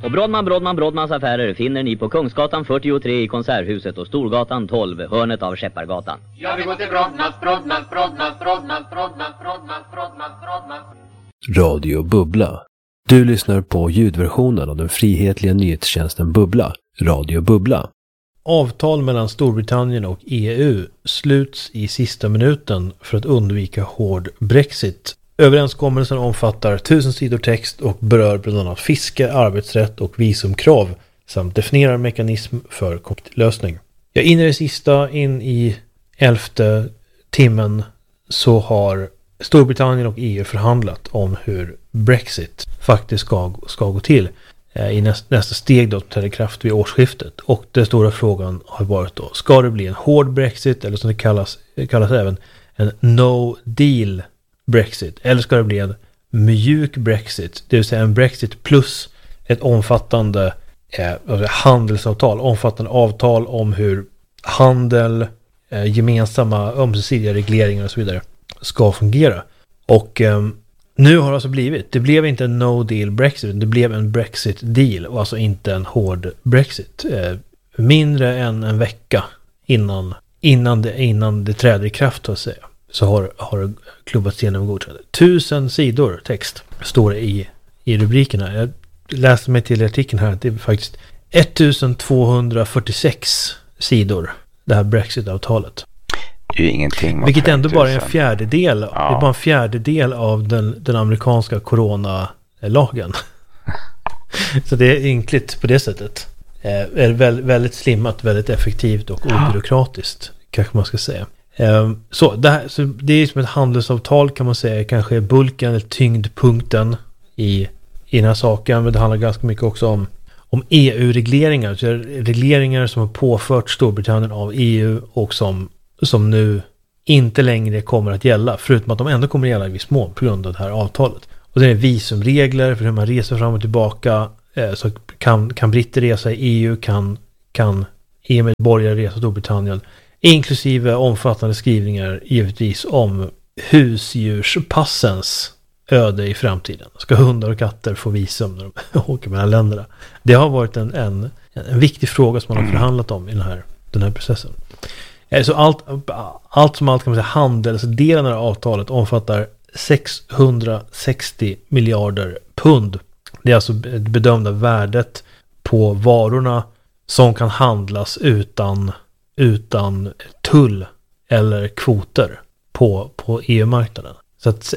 Och Brodmans affärer finner ni på Kungsgatan 43 i Konserthuset och Storgatan 12, hörnet av Skeppargatan. Jag vill gå till Brodmans. Radio Bubbla. Du lyssnar på ljudversionen av den frihetliga nyhetstjänsten Bubbla, Radio Bubbla. Avtal mellan Storbritannien och EU sluts i sista minuten för att undvika hård Brexit. Överenskommelsen omfattar 1000 sidor text och berör bland annat fiske, arbetsrätt och visumkrav samt definierar mekanism för konfliktlösning. In i det sista, in i 11:e timmen, så har Storbritannien och EU förhandlat om hur Brexit faktiskt ska gå till i nästa steg då, träder kraft vid årsskiftet. Och den stora frågan har varit då, ska det bli en hård Brexit eller som det kallas även en no deal Brexit, eller ska det bli en mjuk Brexit, det vill säga en Brexit plus ett omfattande handelsavtal, omfattande avtal om hur handel, gemensamma ömsesidiga regleringar och så vidare ska fungera. Och nu har det alltså det blev inte en no deal Brexit, det blev en Brexit deal och alltså inte en hård Brexit. Mindre än en vecka innan det träder i kraft, att säga, så har det klubbats igenom godkänt. 1000 sidor text står det i rubrikerna. Jag läste mig till artikeln här att det är faktiskt 1246 sidor, det här Brexit-avtalet. Det är ju ingenting. Vilket ändå bara är en fjärdedel. Ja. Det är bara en fjärdedel av den amerikanska coronalagen. Så det är ynkligt på det sättet. Är väldigt slimmat, väldigt effektivt och obyråkratiskt, kanske man ska säga. Så det är som ett handelsavtal, kan man säga, kanske är bulken eller tyngdpunkten i den här saken, men det handlar ganska mycket också om EU-regleringar, så regleringar som har påfört Storbritannien av EU och som nu inte längre kommer att gälla, förutom att de ändå kommer att gälla i viss mån på grund av det här avtalet. Och det är visumregler för hur man reser fram och tillbaka, så kan britter resa i EU, kan EU-medborgare resa till Storbritannien, inklusive omfattande skrivningar givetvis om husdjurspassens öde i framtiden. Ska hundar och katter få visum när de åker mellan länderna? Det har varit en viktig fråga som man har förhandlat om i den här processen. Så allt som allt kan man säga, handelsdelen av avtalet omfattar 660 miljarder pund. Det är alltså det bedömda värdet på varorna som kan handlas utan tull eller kvoter på EU-marknaden. Så att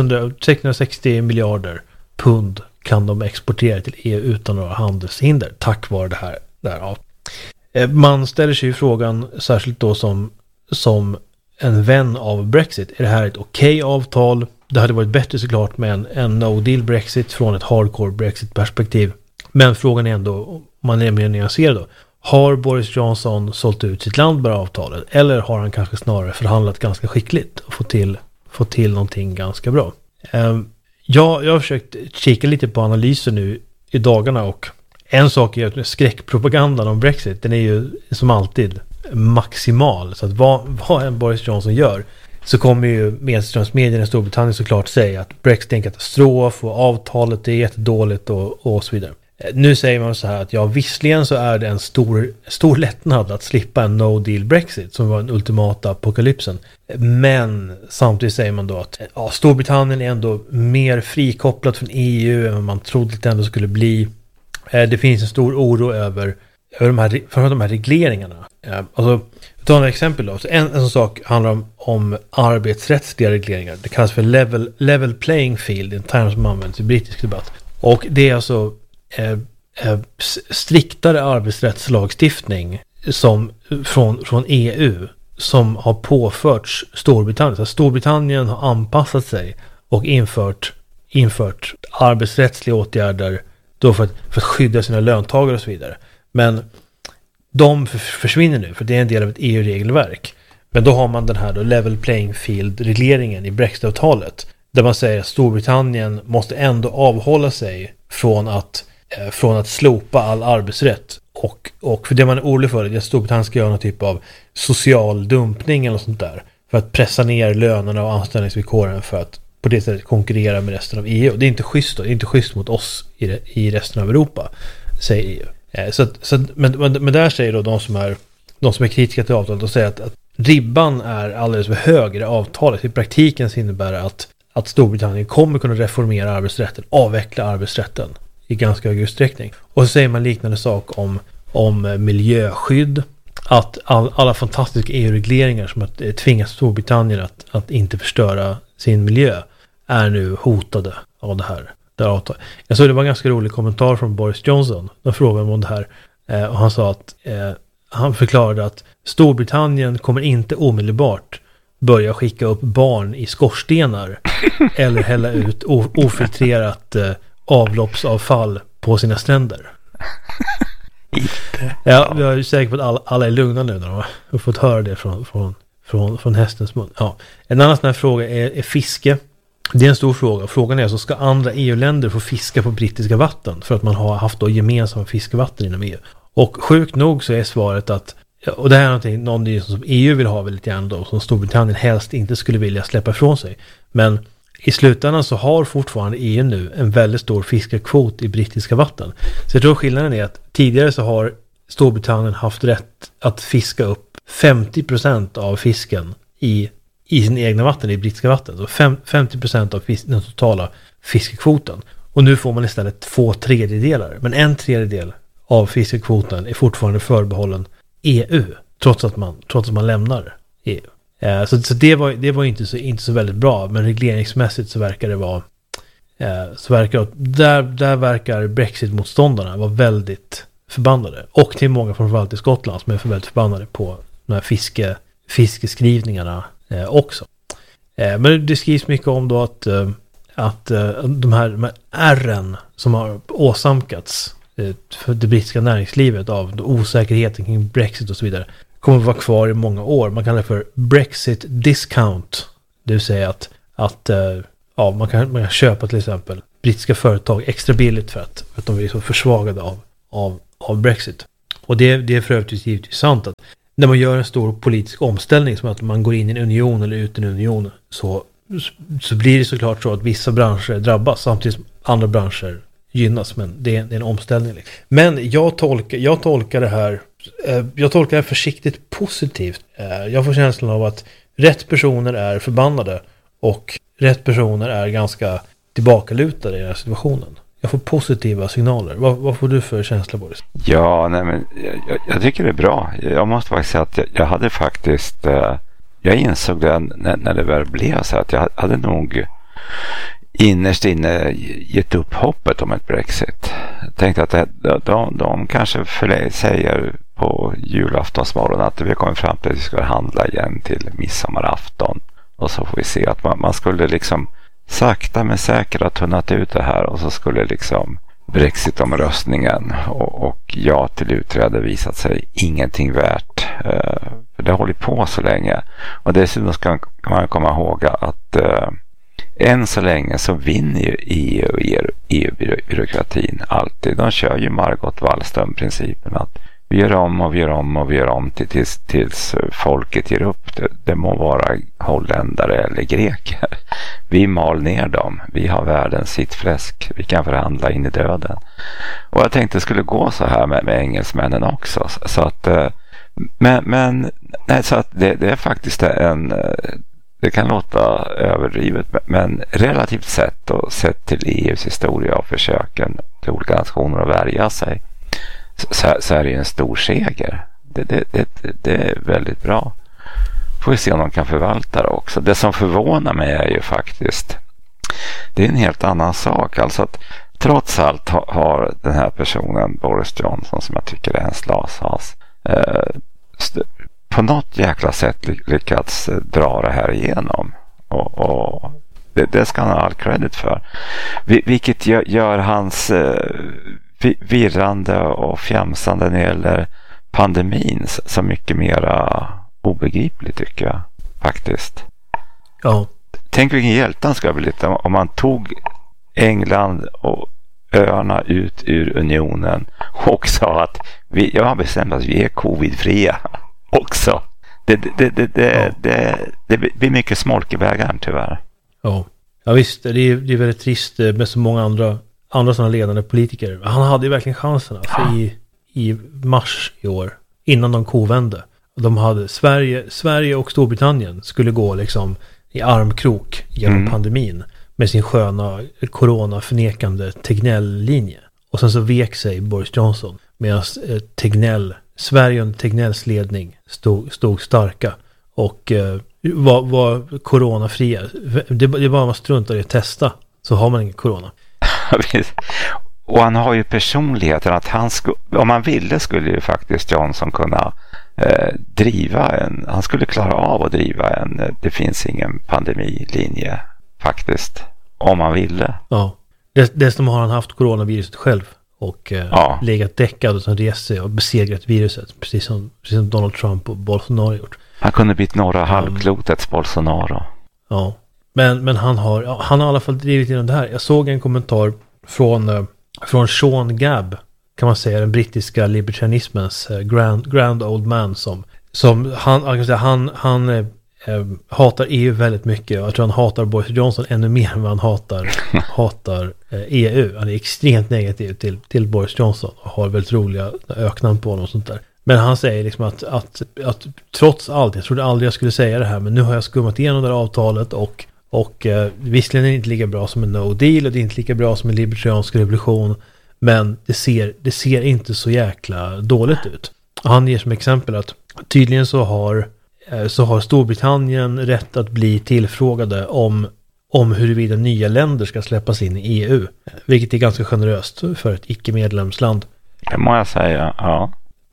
660 miljarder pund kan de exportera till EU utan några handelshinder tack vare det här avtalet. Man ställer sig ju frågan, särskilt då som en vän av Brexit, är det här ett okej avtal? Det hade varit bättre såklart med en no deal Brexit från ett hardcore Brexit-perspektiv. Men frågan är ändå, om man är mer nyanserad då, har Boris Johnson sålt ut sitt land med avtalet, eller har han kanske snarare förhandlat ganska skickligt och fått till någonting ganska bra? Jag har försökt kika lite på analyser nu i dagarna, och en sak är att skräckpropagandan om Brexit, den är ju som alltid maximal. Så att vad en Boris Johnson gör, så kommer ju medströmsmedierna i Storbritannien såklart säga att Brexit är en katastrof och avtalet är jättedåligt och så vidare. Nu säger man så här att visserligen så är det en stor lättnad att slippa en no deal Brexit som var den ultimata apokalypsen. Men samtidigt säger man då att Storbritannien är ändå mer frikopplat från EU än vad man trodde att det ändå skulle bli. Det finns en stor oro över de här regleringarna. Alltså, ta ett exempel då. Så en sån sak handlar om arbetsrättsliga regleringar. Det kallas för level playing field, en term som används i brittisk debatt. Och det är alltså striktare arbetsrättslagstiftning som från EU som har påförts Storbritannien. Så Storbritannien har anpassat sig och infört arbetsrättsliga åtgärder då för att skydda sina löntagare och så vidare. Men de försvinner nu för det är en del av ett EU-regelverk. Men då har man den här då level playing field-regleringen i Brexit-avtalet, där man säger att Storbritannien måste ändå avhålla sig från att slopa all arbetsrätt. Och för det man är orolig för är att Storbritannien ska göra någon typ av social dumpning eller sånt där, för att pressa ner lönerna och anställningsvillkoren för att på det sättet konkurrera med resten av EU. Det är inte schysst då. Det är inte schysst mot oss i resten av Europa, säger EU. Men där säger då de som är kritiska till avtalet och säger att ribban är alldeles för hög i det avtalet. I praktiken så innebär det att Storbritannien kommer kunna reformera arbetsrätten, avveckla arbetsrätten i ganska hög utsträckning. Och så säger man liknande sak om miljöskydd, att alla fantastiska EU-regleringar som att tvinga Storbritannien att inte förstöra sin miljö är nu hotade av det här avtalet. Jag såg det var en ganska rolig kommentar från Boris Johnson. De frågade om det här och han sa att han förklarade att Storbritannien kommer inte omedelbart börja skicka upp barn i skorstenar eller hälla ut ofiltrerat avloppsavfall på sina stränder. Ja, jag är säker på att alla är lugna nu när de har fått höra det från hästens mun. Ja. En annan sån här fråga är fiske. Det är en stor fråga. Frågan är alltså, ska andra EU-länder få fiska på brittiska vatten för att man har haft då gemensamma fiskevatten inom EU? Och sjukt nog så är svaret att, och det här är någonting som EU vill ha väldigt gärna då, som Storbritannien helst inte skulle vilja släppa ifrån sig. Men i slutändan så har fortfarande EU nu en väldigt stor fiskekvot i brittiska vatten. Så jag tror skillnaden är att tidigare så har Storbritannien haft rätt att fiska upp 50% av fisken i sin egna vatten, i brittiska vatten. Så 50% av den totala fiskekvoten. Och nu får man istället 2/3. Men 1/3 av fiskekvoten är fortfarande förbehållen EU. Trots att man lämnar EU. Så det var inte så väldigt bra. Men regleringsmässigt så verkar det vara där verkar Brexit-motståndarna vara väldigt förbannade. Och till många framförallt i Skottland som är väldigt förbannade på de här fiskeskrivningarna också. Men det skrivs mycket om då att de här ärren som har åsamkats för det brittiska näringslivet av osäkerheten kring Brexit och så vidare kommer att vara kvar i många år. Man kallar det för Brexit discount. Det vill säga att man kan köpa till exempel brittiska företag extra billigt för att de är så försvagade av Brexit. Och det är för övrigt givetvis sant att när man gör en stor politisk omställning som att man går in i en union eller ut i en union så blir det såklart så att vissa branscher drabbas samtidigt som andra branscher gynnas, men det är en omställning. Men jag tolkar det här försiktigt positivt. Jag får känslan av att rätt personer är förbannade och rätt personer är ganska tillbakalutade i den här situationen. Jag får positiva signaler. Vad får du för känsla, Boris? Ja, nej men jag tycker det är bra. Jag måste faktiskt säga att jag hade faktiskt jag insåg det när det väl blev så att jag hade nog innerst inne gett upp hoppet om ett Brexit. Jag tänkte att de kanske säger på julaftonsmorgon att vi kommer fram till att vi ska handla igen till midsommarafton. Och så får vi se att man skulle liksom sakta men säkert ha tunnat ut det här och så skulle liksom Brexit-omröstningen och ja till utträde visat sig ingenting värt. För det har hållit på så länge. Och dessutom ska man komma ihåg att än så länge så vinner ju EU-byråkratin alltid. De kör ju Margot Wallström-principen att vi gör om och vi gör om och vi gör om tills folket ger upp. Det må vara holländare eller greker. Vi mal ner dem. Vi har världens sittfläsk. Vi kan förhandla in i döden. Och jag tänkte det skulle gå så här med engelsmännen också. Så att, så att det är faktiskt det kan låta överdrivet, men relativt sett och sett till EUs historia och försöken till olika nationer att värja sig så är det en stor seger. Det är väldigt bra. Får vi se om de kan förvalta det också. Det som förvånar mig är ju faktiskt det är en helt annan sak. Alltså att trots allt har den här personen, Boris Johnson, som jag tycker är en slashas, på något jäkla sätt lyckats dra det här igenom. Och det ska han ha all credit för. Vilket gör hans virrande och fjamsande när det gäller pandemin så mycket mera obegripligt, tycker jag faktiskt. Ja. Tänk vilken hjälte han ska bli lite om man tog England och öarna ut ur unionen och sa att jag har bestämt att vi är covidfria också. Det blir mycket smolk i vägen tyvärr. Ja. Ja visst, det är väldigt trist med så många andra sådana ledande politiker. Han hade ju verkligen chansen i mars i år, innan de kovände. De hade Sverige och Storbritannien skulle gå liksom i armkrok genom pandemin med sin sköna coronaförnekande Tegnell-linje. Och sen så vek sig Boris Johnson medan Sverige under Tegnells ledning stod starka och var coronafria. Det är bara man struntar i att testa så har man ingen corona. Och han har ju personligheten att om han ville skulle ju faktiskt Johnson kunna han skulle klara av att driva det finns ingen pandemilinje faktiskt, om han ville. Ja, dessutom har han haft coronaviruset själv och legat däckad och sen rest sig och besegrat viruset, precis som Donald Trump och Bolsonaro gjort. Han kunde blivit norra halvklotets Bolsonaro. Ja, men han har i alla fall drivit igenom det här. Jag såg en kommentar från Sean Gabb, kan man säga, den brittiska libertarianismens grand old man som han hatar EU väldigt mycket. Jag tror han hatar Boris Johnson ännu mer än vad han hatar EU. Han är extremt negativ till Boris Johnson och har väldigt roliga öknamn på honom och sånt där. Men han säger liksom att trots allt, jag trodde aldrig jag skulle säga det här, men nu har jag skummat igenom det här avtalet och visserligen är det inte lika bra som en no deal och det är inte lika bra som en libertariansk revolution, men det ser inte så jäkla dåligt ut. Han ger som exempel att tydligen så har Storbritannien rätt att bli tillfrågade om huruvida nya länder ska släppas in i EU, vilket är ganska generöst för ett icke-medlemsland. Det må jag säga, ja.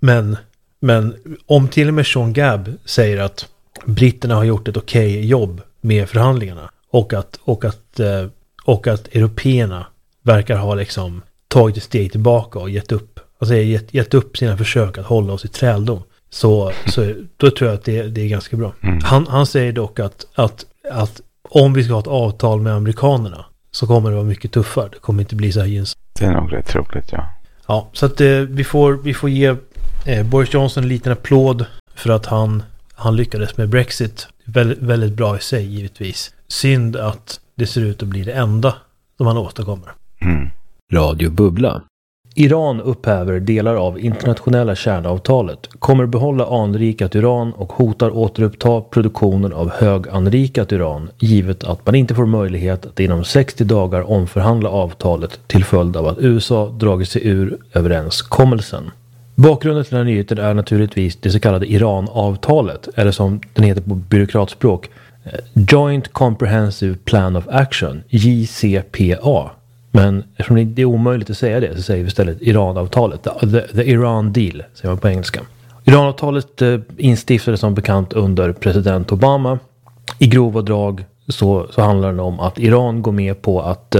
Men om till och med Sean Gabb säger att britterna har gjort ett okej jobb med förhandlingarna och att européerna verkar ha liksom tagit ett steg tillbaka och gett upp sina försök att hålla oss i träldom, så då tror jag att det är ganska bra. Han säger dock att om vi ska ha ett avtal med amerikanerna så kommer det vara mycket tuffare. Det kommer inte bli så här gynnsamt. Det är nog rätt tråkigt, ja. Ja, så att vi får ge Boris Johnson en liten applåd för att han lyckades med Brexit. Väldigt, väldigt bra i sig givetvis. Synd att det ser ut att bli det enda som han åstadkommer. Radio Bubbla. Iran upphäver delar av internationella kärnavtalet, kommer behålla anrikat uran och hotar återuppta produktionen av höganrikat uran, givet att man inte får möjlighet att inom 60 dagar omförhandla avtalet till följd av att USA dragit sig ur överenskommelsen. Bakgrunden till den här nyheten är naturligtvis det så kallade Iran-avtalet, eller som den heter på byråkratspråk, Joint Comprehensive Plan of Action, JCPA. Men eftersom det är omöjligt att säga det så säger vi istället Iran-avtalet, the Iran Deal, säger man på engelska. Iran-avtalet instiftades som bekant under president Obama. I grova drag så handlar det om att Iran går med på att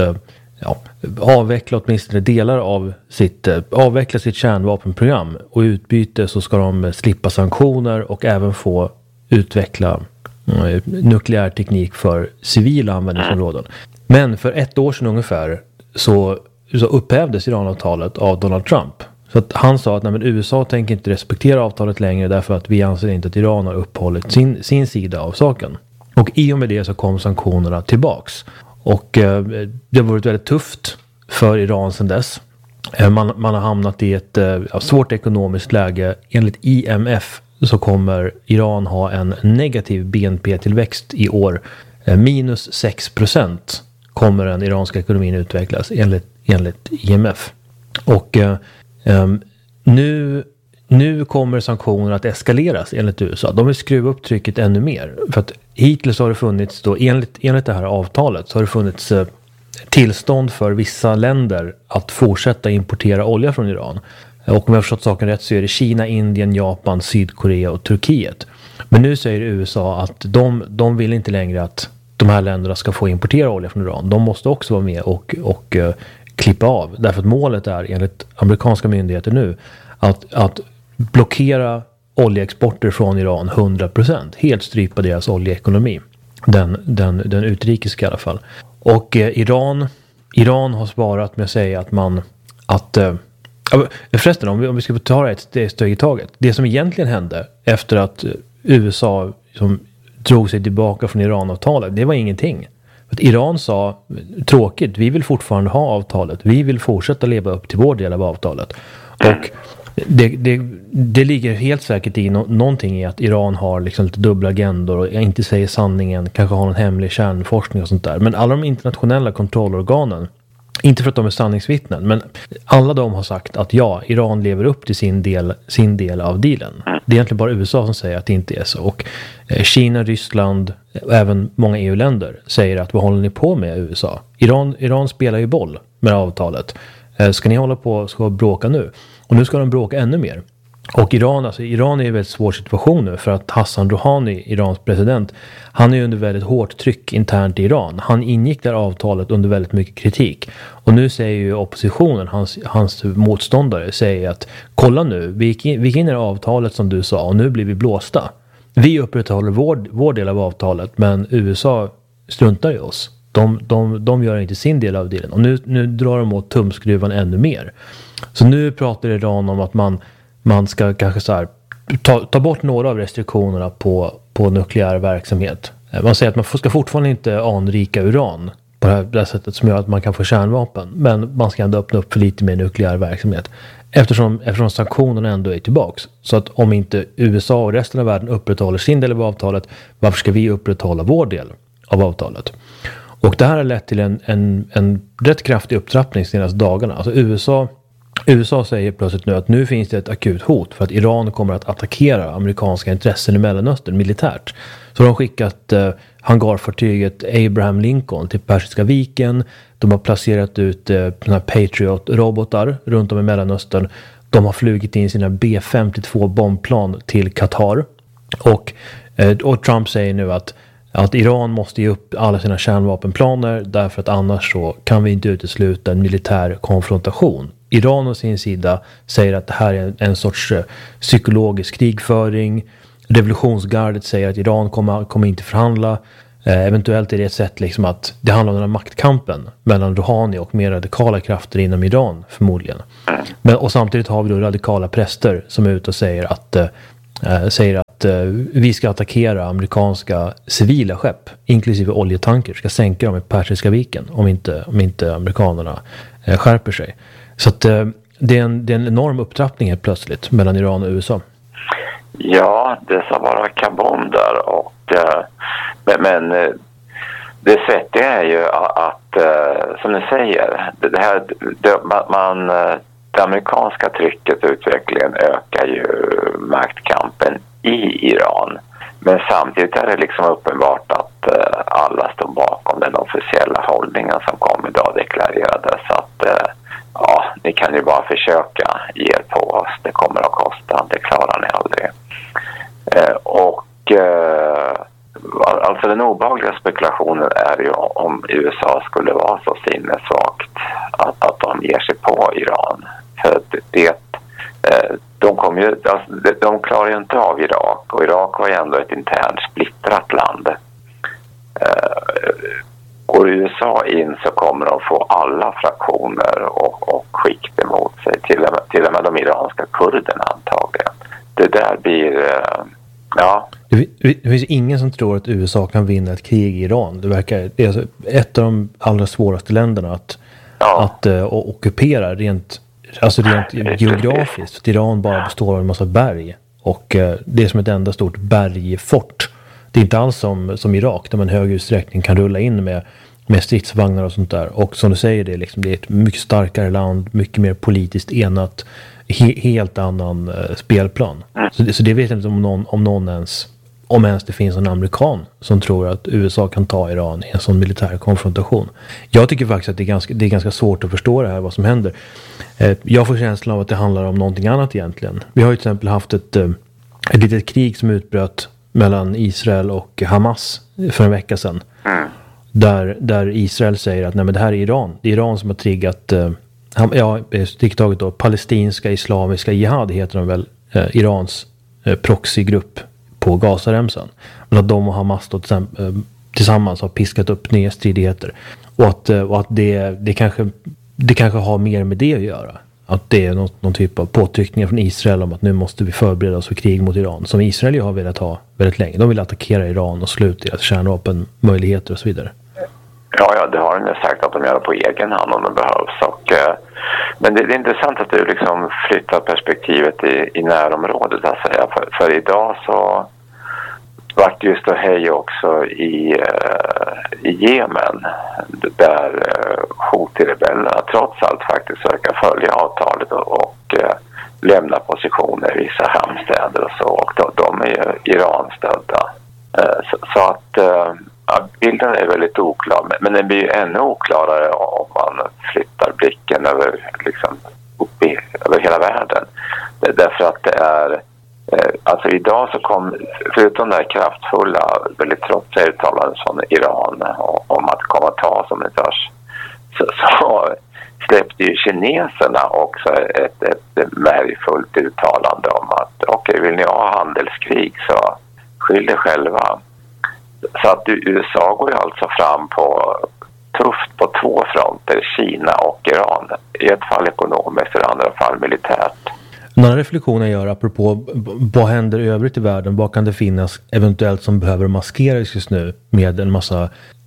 avveckla åtminstone delar av avveckla sitt kärnvapenprogram, och i utbyte så ska de slippa sanktioner och även få utveckla nukleär teknik för civila användningsområden. Men för 1 år sedan ungefär så upphävdes Iran-avtalet av Donald Trump. Så att han sa att USA tänker inte respektera avtalet längre därför att vi anser inte att Iran har upphållit sin sida av saken. Och i och med det så kom sanktionerna tillbaks. Och det har varit väldigt tufft för Iran sedan dess. Man har hamnat i ett svårt ekonomiskt läge. Enligt IMF så kommer Iran ha en negativ BNP-tillväxt i år. Minus 6% kommer den iranska ekonomin utvecklas enligt IMF. Och nu kommer sanktionerna att eskaleras enligt USA. De vill skruva upp trycket ännu mer. För att hittills har det funnits då, enligt det här avtalet så har det funnits tillstånd för vissa länder att fortsätta importera olja från Iran. Och om jag har förstått saken rätt så är det Kina, Indien, Japan, Sydkorea och Turkiet. Men nu säger USA att de vill inte längre att de här länderna ska få importera olja från Iran. De måste också vara med och klippa av. Därför att målet är enligt amerikanska myndigheter nu att blockera oljeexporter från Iran 100%. Helt strypa deras oljeekonomi. Den utrikiska i alla fall. Och Iran har svarat med att säga förresten, om vi ska ta ett steg i taget. Det som egentligen hände efter att USA som drog sig tillbaka från Iran-avtalet, det var ingenting. Att Iran sa, tråkigt, vi vill fortfarande ha avtalet. Vi vill fortsätta leva upp till vår del av avtalet. Och det ligger helt säkert i någonting i att Iran har liksom lite dubbla agendor och inte säger sanningen, kanske har någon hemlig kärnforskning och sånt där. Men alla de internationella kontrollorganen, inte för att de är sanningsvittnen, men alla de har sagt att ja, Iran lever upp till sin del av dealen. Det är egentligen bara USA som säger att det inte är så. Och Kina, Ryssland och även många EU-länder säger att vad håller ni på med USA? Iran spelar ju boll med avtalet. Ska ni hålla på och bråka nu? Och nu ska de bråka ännu mer. Och Iran är i en väldigt svår situation nu för att Hassan Rouhani, Irans president, han är under väldigt hårt tryck internt i Iran. Han ingick det avtalet under väldigt mycket kritik. Och nu säger ju oppositionen, hans motståndare, säger att kolla nu, vi gick in i det avtalet som du sa och nu blir vi blåsta. Vi upprätthåller vår del av avtalet, men USA struntar i oss. De gör inte sin del av delen. Och nu drar de åt tumskruvan ännu mer. Så nu pratar Iran om att man ska kanske så här ta bort några av restriktionerna på nukleär verksamhet. Man säger att man ska fortfarande inte anrika uran på det här sättet som gör att man kan få kärnvapen. Men man ska ändå öppna upp för lite mer nukleär verksamhet. Eftersom sanktionerna ändå är tillbaks. Så att om inte USA och resten av världen upprätthåller sin del av avtalet, varför ska vi upprätthålla vår del av avtalet? Och det här har lett till en rätt kraftig upptrappning de senaste dagarna. Alltså USA säger plötsligt nu att nu finns det ett akut hot för att Iran kommer att attackera amerikanska intressen i Mellanöstern militärt. Så de har skickat hangarfartyget Abraham Lincoln till Persiska viken. De har placerat ut Patriot-robotar runt om i Mellanöstern. De har flugit in sina B-52 bombplan till Qatar. Och Trump säger nu att Iran måste ge upp alla sina kärnvapenplaner därför att annars så kan vi inte utesluta en militär konfrontation. Iran å sin sida säger att det här är en sorts psykologisk krigföring. Revolutionsgardet säger att Iran kommer inte förhandla. Eventuellt är det ett sätt liksom att det handlar om den här maktkampen mellan Rouhani och mer radikala krafter inom Iran förmodligen. Och samtidigt har vi då radikala präster som är ute och säger att vi ska attackera amerikanska civila skepp, inklusive oljetanker, ska sänka dem i Persiska viken om inte amerikanerna skärper sig. Så att det är en enorm upptrappning helt plötsligt mellan Iran och USA. Ja, det ska vara kabom där. Men det svettiga är ju att som ni säger, det amerikanska trycket och utvecklingen ökar ju maktkampen i Iran. Men samtidigt är det liksom uppenbart att alla står bakom den officiella hållningen som kom idag deklarerades. Så att ni kan ju bara försöka ge er på oss. Det kommer att kosta, det klarar ni aldrig. Alltså den obehagliga spekulationen är ju om USA skulle vara så sinnessvagt att de ger sig på Iran. För de klarar ju inte av Irak, och Irak var ju ändå ett internt splittrat land. Går USA in så kommer de få alla fraktioner och skikt emot sig, till och med de iranska kurderna antagligen. Det där blir Det finns ingen som tror att USA kan vinna ett krig i Iran. Det är alltså ett av de allra svåraste länderna att ockupera rent geografiskt. För Iran bara består av en massa berg. Och det är som ett enda stort bergfort. Det är inte alls som Irak, där man i hög utsträckning kan rulla in med stridsvagnar och sånt där. Och som du säger, det är ett mycket starkare land, mycket mer politiskt enat, helt annan spelplan. Så det vet jag inte om ens det finns en amerikan som tror att USA kan ta Iran i en sån militär konfrontation. Jag tycker faktiskt att det är ganska svårt att förstå det här, vad som händer. Jag får känslan av att det handlar om någonting annat egentligen. Vi har ju till exempel haft ett litet krig som utbröt mellan Israel och Hamas för en vecka sedan. Där Israel säger att nej, men det här är Iran. Det är Iran som har triggat taget då, palestinska islamiska jihad heter de väl, Irans proxygrupp på Gazaremsan. Men att de och Hamas då tillsammans har piskat upp nya stridigheter. Och att det kanske har mer med det att göra. Att det är någon typ av påtryckningar från Israel om att nu måste vi förbereda oss för krig mot Iran. Som Israel ju har velat ha väldigt länge. De vill attackera Iran och sluta deras kärnvapenmöjligheter och så vidare. Ja, det har de sagt att de gör på egen hand om det behövs. Men det är intressant att du liksom flyttar perspektivet i närområdet. Alltså, för idag så vart det just hej också i Jemen, där Houthi-rebellerna trots allt faktiskt verkar följa avtalet och lämna positioner i vissa hamnstäder och så. Och de är ju Iran-stödda. Så att bilden är väldigt oklar, men den blir ju ännu oklarare om man flyttar blicken över, liksom, över hela världen. Därför att det är alltså idag så kom, förutom det här kraftfulla, väldigt trotsiga uttalanden från Iran om att komma och ta som ett törs, så släppte ju kineserna också ett märgfullt uttalande om att okej, vill ni ha handelskrig så skyll det själva. Så att USA går ju alltså fram på tufft på två fronter, Kina och Iran. I ett fall ekonomiskt, i det andra fall militärt. En annan reflektion jag gör apropå vad händer i övrigt i världen, vad kan det finnas eventuellt som behöver maskeras just nu med en massa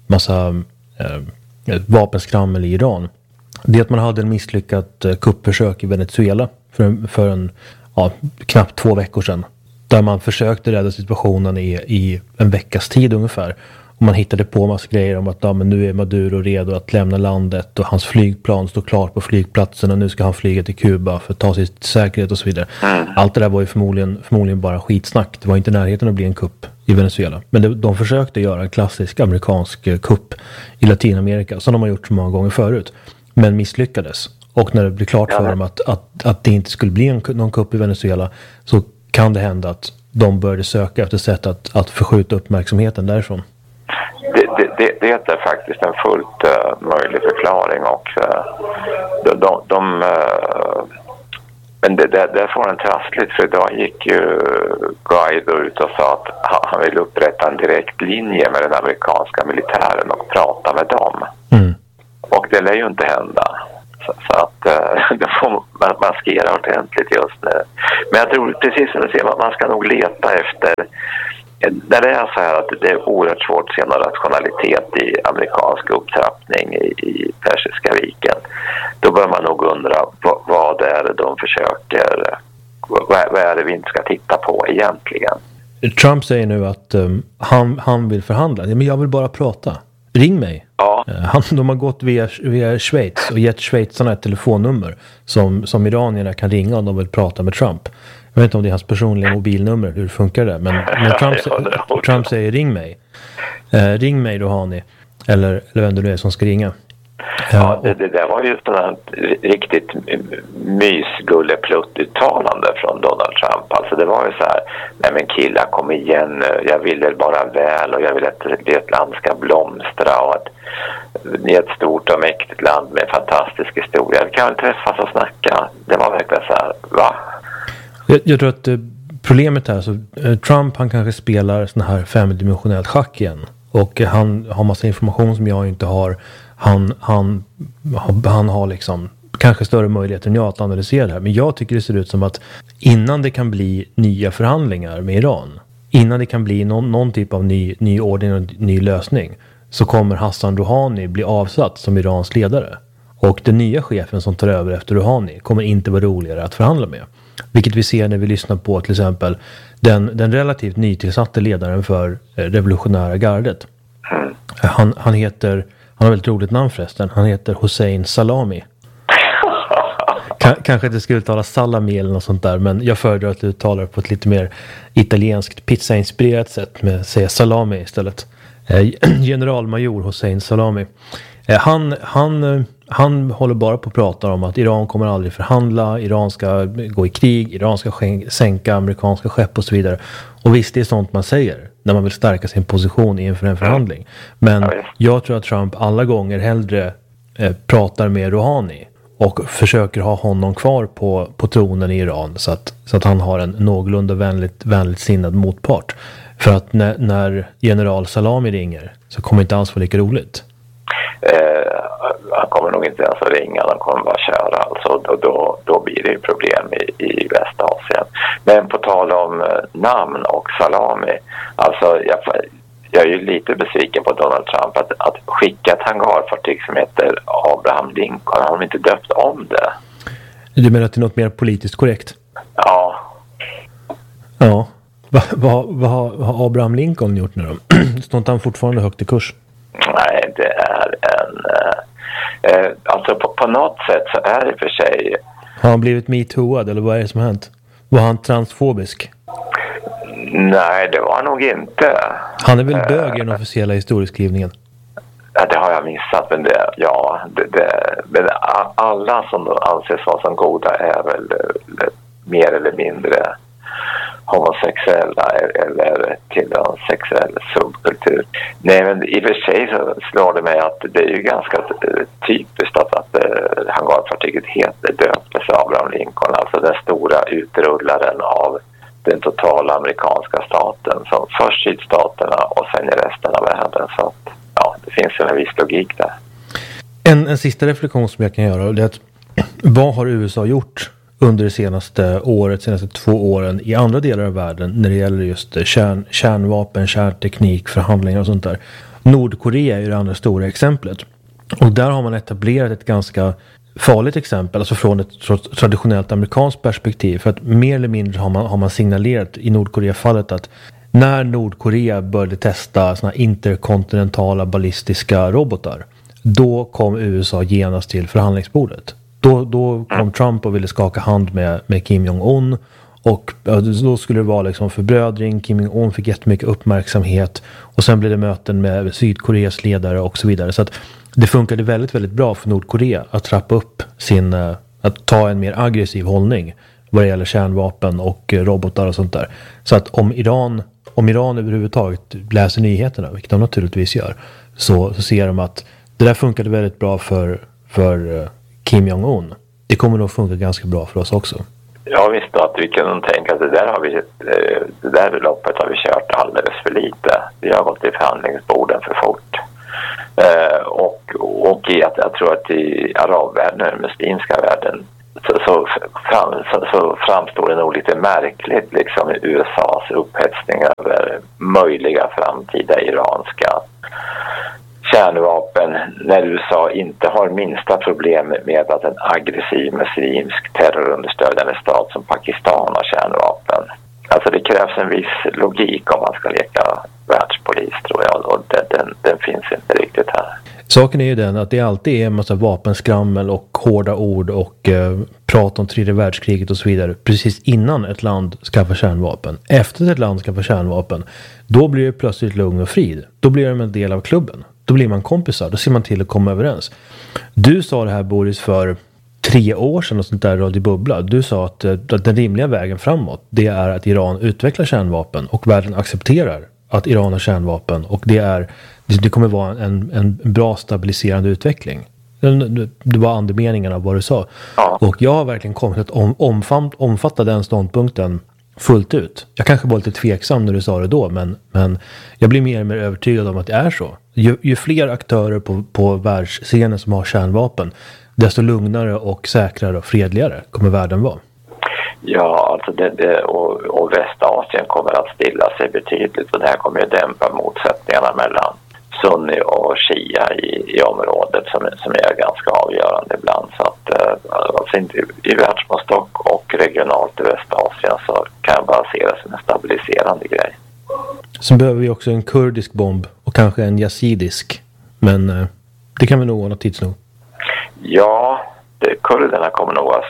vapenskrammel i Iran. Det är att man hade en misslyckat kuppförsök i Venezuela för knappt 2 veckor sedan. Där man försökte rädda situationen i en veckas tid ungefär. Och man hittade på massa grejer om att men nu är Maduro redo att lämna landet och hans flygplan står klart på flygplatsen och nu ska han flyga till Kuba för att ta sig till säkerhet och så vidare. Allt det där var ju förmodligen bara skitsnack. Det var inte närheten att bli en kupp i Venezuela. Men de försökte göra en klassisk amerikansk kupp i Latinamerika som de har gjort så många gånger förut. Men misslyckades. Och när det blev klart för dem att det inte skulle bli någon kupp i Venezuela så kan det hända att de började söka efter sätt att förskjuta uppmärksamheten därifrån. Det är faktiskt en fullt möjlig förklaring och men det får en trassligt, för idag gick ju Guaido ut och sa att han vill upprätta en direkt linje med den amerikanska militären och prata med dem. Och det lär ju inte hända. Så att det får man maskera ordentligt just nu. Men jag tror precis som du säger, man ska nog leta efter, när det är så här att det är oerhört svårt att se någon rationalitet i amerikansk upptrappning i Persiska viken, då bör man nog undra vad är det de försöker, vad är det vi inte ska titta på egentligen. Trump säger nu att han vill förhandla. Men jag vill bara prata. Ring mig. Ja. De har gått via Schweiz och gett schweizarna ett telefonnummer som iranierna kan ringa om de vill prata med Trump. Jag vet inte om det är hans personliga mobilnummer, hur funkar det? Men Trump säger ring mig. Ring mig då, Hani. Eller vem det nu är som ska ringa. Ja, det där var ju ett riktigt mysgulleplutt-uttalande från Donald Trump. Alltså det var ju så här, nej men killar, kom igen, jag vill er bara väl och jag vill att ert land ska blomstra och att ni är ett stort och mäktigt land med en fantastisk historia. Vi kan väl träffas och snacka. Det var verkligen så här, va? Jag tror att problemet är så Trump, han kanske spelar sån här femdimensionellt schack igen. Och han har massa information som jag inte har. Han har liksom kanske större möjligheter än jag att analysera det här. Men jag tycker det ser ut som att innan det kan bli nya förhandlingar med Iran, innan det kan bli någon typ av ny ordning och ny lösning, så kommer Hassan Rouhani bli avsatt som Irans ledare. Och den nya chefen som tar över efter Rouhani kommer inte vara roligare att förhandla med. Vilket vi ser när vi lyssnar på till exempel den relativt nytillsatte ledaren för revolutionära gardet. Han har väldigt roligt namn förresten. Han heter Hossein Salami. Kanske inte skulle uttala salami eller något sånt där, men jag föredrar att uttala det på ett lite mer italienskt pizza-inspirerat sätt med att säga salami istället. Generalmajor Hossein Salami. Han håller bara på att prata om att Iran kommer aldrig förhandla, Iran ska gå i krig, Iran ska sänka amerikanska skepp och så vidare. Och visst, det är sånt man säger när man vill stärka sin position inför en förhandling. Men jag tror att Trump alla gånger hellre pratar med Rouhani och försöker ha honom kvar på tronen i Iran så att han har en någorlunda vänligt sinnad motpart. För att när general Salami ringer så kommer inte alls vara lika roligt. Han kommer nog inte ens att ringa, han kommer bara köra alltså, och då blir det ju problem i Västasien. Men på tal om namn och Salami, alltså jag är ju lite besviken på Donald Trump att skicka ett hangarfartyg som heter Abraham Lincoln. Har de inte döpt om det? Du menar att det är något mer politiskt korrekt? Ja. Ja. Vad har Abraham Lincoln gjort nu då? Står inte han fortfarande högt i kurs? Nej, det är alltså på något sätt så är det för sig... Har han blivit metooad eller vad är det som har hänt? Var han transfobisk? Nej, det var nog inte. Han är väl bög i den officiella historieskrivningen? Ja, det har jag missat, men men alla som anses vara som goda är väl mer eller mindre homosexuella eller till en sexuell subkultur. Nej, men i och för sig så slår det mig att det är ju ganska typiskt att hangarfartyget heter döptes Abraham Lincoln, alltså den stora utrullaren av den totala amerikanska staten, som först sydstaterna och sen i resten av världen. Så att, ja, det finns ju en viss logik där. En sista reflektion som jag kan göra är att vad har USA gjort under det senaste 2 åren i andra delar av världen när det gäller just kärnvapen, kärnteknik, förhandlingar och sånt där. Nordkorea är ju det andra stora exemplet. Och där har man etablerat ett ganska farligt exempel, alltså från ett traditionellt amerikanskt perspektiv. För att mer eller mindre har man signalerat i Nordkorea-fallet att när Nordkorea började testa såna interkontinentala ballistiska robotar, då kom USA genast till förhandlingsbordet. Då kom Trump och ville skaka hand med Kim Jong-un, och då skulle det vara liksom förbrödring. Kim Jong-un fick jättemycket uppmärksamhet och sen blev det möten med Sydkoreas ledare och så vidare. Så att det funkade väldigt, väldigt bra för Nordkorea att trappa upp att ta en mer aggressiv hållning vad det gäller kärnvapen och robotar och sånt där. Så att om Iran överhuvudtaget läser nyheterna, vilket de naturligtvis gör, så ser de att det där funkade väldigt bra för Kim Jong-un. Det kommer nog funka ganska bra för oss också. Ja, visst, att vi kan tänka att det där loppet har vi kört alldeles för lite. Vi har gått till förhandlingsborden för fort. Och jag tror att i arabvärlden, den muslimska världen, så framstår det nog lite märkligt liksom USAs upphetsning över möjliga framtida iranska kärnvapen, när USA inte har minsta problem med att en aggressiv muslimsk terrorunderstödjande stat som Pakistan har kärnvapen. Alltså det krävs en viss logik om man ska leka världspolis, tror jag, och den finns inte riktigt här. Saken är ju den att det alltid är en massa vapenskrammel och hårda ord och prat om 3:e världskriget och så vidare precis innan ett land skaffar kärnvapen. Efter att ett land skaffar kärnvapen, då blir det plötsligt lugn och frid. Då blir de en del av klubben. Då blir man kompisar, då ser man till att komma överens. Du sa det här, Boris, för 3 år sedan och sånt där, Radio Bubbla. Du sa att den rimliga vägen framåt, det är att Iran utvecklar kärnvapen och världen accepterar att Iran har kärnvapen, och det kommer vara en bra stabiliserande utveckling. Det var andemeningen av vad du sa. Ja. Och jag har verkligen kommit att omfatta den ståndpunkten fullt ut. Jag kanske var lite tveksam när du sa det då, men jag blir mer och mer övertygad om att det är så. Ju fler aktörer på världsscenen som har kärnvapen, desto lugnare och säkrare och fredligare kommer världen vara. Ja, alltså och Västasien kommer att stilla sig betydligt, och det här kommer att dämpa motsättningarna mellan sunni och shia i området som är ganska avgörande ibland. Så att alltså i världsmåttstock och regionalt i Västasien så kan jag bara se det som en stabiliserande grej. Så behöver vi också en kurdisk bomb och kanske en yazidisk, men det kan vi nog ordna tids nog. Ja, kurderna kommer nog vara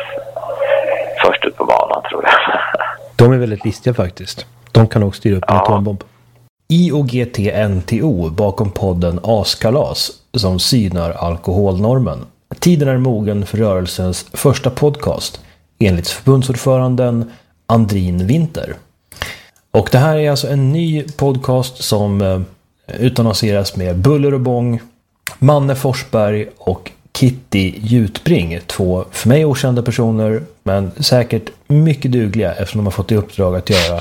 först ut på banan, tror jag. De är väldigt listiga faktiskt. De kan nog styra upp en atombomb. IOGT-NTO bakom podden Askalas som synar alkoholnormen. Tiden är mogen för rörelsens första podcast enligt förbundsordföranden Andrin Winter. Och det här är alltså en ny podcast som utannonseras med buller och bång, Manne Forsberg och Kitty Jutbring, 2 för mig okända personer, men säkert mycket dugliga eftersom de har fått i uppdrag att göra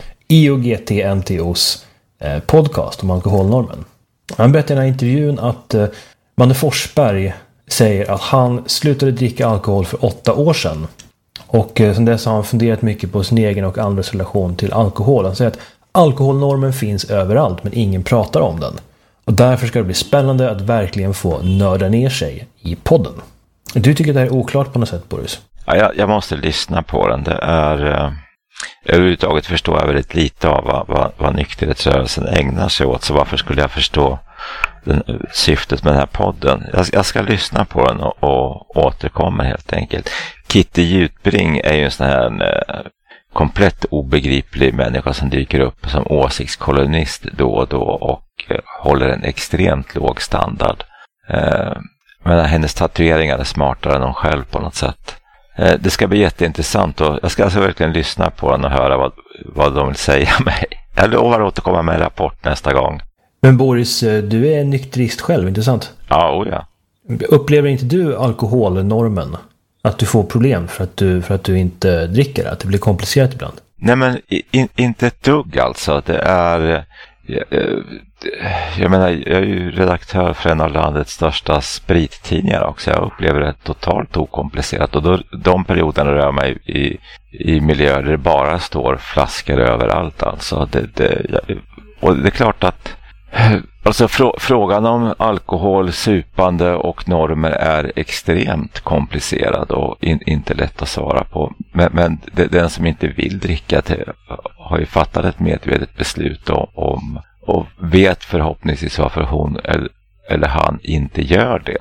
IOGT-NTOs podcast om alkoholnormen. Han berättade i den här intervjun att Manne Forsberg säger att han slutade dricka alkohol för 8 år sedan. Och sedan dess har han funderat mycket på sin egen och andras relation till alkohol. Han säger att Alkoholnormen finns överallt men ingen pratar om den. Och därför ska det bli spännande att verkligen få nörda ner sig i podden. Du tycker det här är oklart på något sätt, Boris? Ja, jag måste lyssna på den. Det är... överhuvudtaget förstår jag väldigt lite av vad nykterhetsrörelsen ägnar sig åt. Så varför skulle jag förstå syftet med den här podden? Jag ska lyssna på den och återkomma helt enkelt. Kitty Jutbring är ju en sån här komplett obegriplig människa som dyker upp som åsiktskolonist då och då och håller en extremt låg standard. Men hennes tatueringar är smartare än hon själv på något sätt. Det ska bli jätteintressant och jag ska alltså verkligen lyssna på den och höra vad de vill säga mig. Jag lovar att återkomma med en rapport nästa gång. Men Boris, du är nykterist själv, inte sant? Ja, ja. Upplever inte du alkoholnormen? Att du får problem för att du inte dricker, att det blir komplicerat ibland? Nej, men inte ett dugg alltså. Det är... Jag menar, jag är ju redaktör för en av landets största sprittidningar också. Jag upplever det totalt okomplicerat. Och då, de perioderna rör mig i miljöer där det bara står flaskor överallt. Alltså. Och det är klart att alltså, frågan om alkohol, supande och normer är extremt komplicerad och inte lätt att svara på. Men den som inte vill dricka har ju fattat ett medvetet beslut om och vet förhoppningsvis varför hon eller han inte gör det.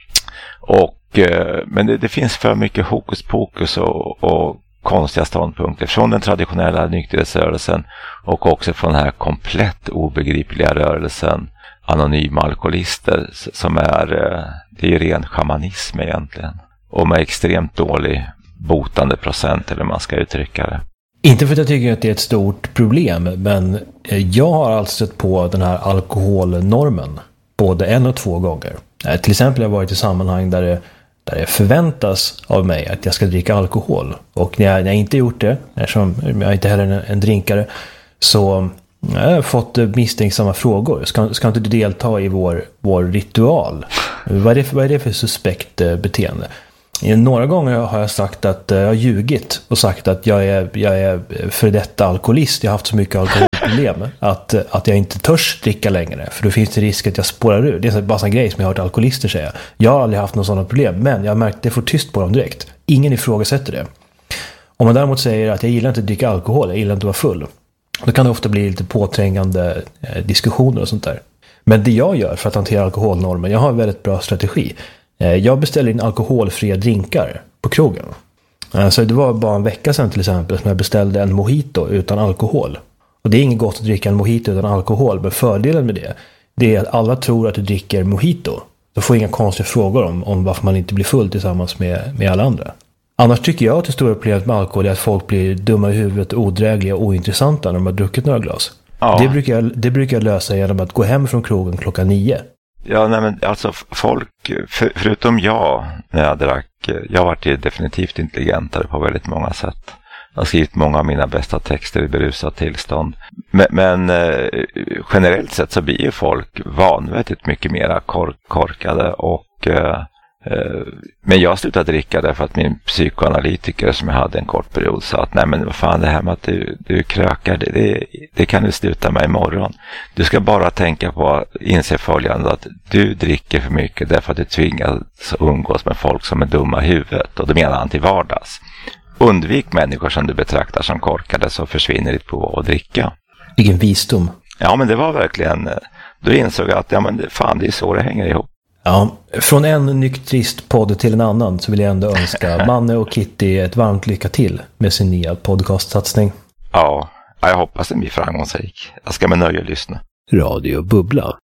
Men det finns för mycket hokus pokus och konstiga ståndpunkter från den traditionella nykterhetsrörelsen och också från den här komplett obegripliga rörelsen anonyma alkoholister som det är ren shamanism egentligen och med extremt dålig botande procent eller man ska uttrycka det. Inte för att jag tycker att det är ett stort problem, men jag har alltså sett på den här alkoholnormen både 1 och 2 gånger. Till exempel har jag varit i sammanhang där det förväntas av mig att jag ska dricka alkohol. Och när jag inte gjort det, eftersom jag inte heller är en drinkare, så jag har fått misstänksamma frågor. Ska inte du delta i vår ritual? Vad är det för suspekt beteende? Några gånger har jag sagt att jag har ljugit och sagt att jag är för detta alkoholist. Jag har haft så mycket alkoholproblem att jag inte törs dricka längre. För då finns det risk att jag spårar ur. Det är bara en grej som jag har hört alkoholister säga. Jag har aldrig haft någon sådana problem, men jag har märkt att det får tyst på dem direkt. Ingen ifrågasätter det. Om man däremot säger att jag gillar inte att dricka alkohol, jag gillar inte att vara full, då kan det ofta bli lite påträngande diskussioner och sånt där. Men det jag gör för att hantera alkoholnormen, jag har en väldigt bra strategi. Jag beställer in alkoholfria drinkar på krogen. Så det var bara en vecka sedan till exempel som jag beställde en mojito utan alkohol. Och det är inget gott att dricka en mojito utan alkohol, men fördelen med det är att alla tror att du dricker mojito. Du får inga konstiga frågor om varför man inte blir full tillsammans med alla andra. Annars tycker jag att det stora problemet med alkohol är att folk blir dumma i huvudet, odrägliga och ointressanta när de har druckit några glas. Ja. Det brukar jag lösa genom att gå hem från krogen 9:00. Ja, nej, men alltså folk, förutom jag när jag drack, jag var definitivt intelligentare på väldigt många sätt. Jag har skrivit många av mina bästa texter i berusat tillstånd. Men generellt sett så blir ju folk vanvettigt mycket mer korkade men jag slutade dricka därför att min psykoanalytiker som jag hade en kort period sa att nej men vad fan, det här med att du krökar, det kan du sluta med imorgon. Du ska bara tänka på att inse följande, att du dricker för mycket därför att du tvingas umgås med folk som är dumma i huvudet, och det menar han till vardags. Undvik människor som du betraktar som korkade, så försvinner ditt på att dricka. Vilken visdom. Ja, men det var verkligen, då insåg jag att ja, men fan, det är så det hänger ihop. Ja, från en nykteristpodd till en annan så vill jag ändå önska Manne och Kitty ett varmt lycka till med sin nya podcastsatsning. Ja, jag hoppas den blir framgångsrik. Jag ska med nöje lyssna. Radio Bubbla.